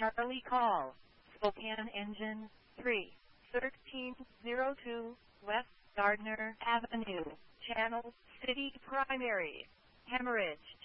Charlie call. Spokane engine 3, 1302 West Gardner Avenue, Channel City Primary, Hemorrhage.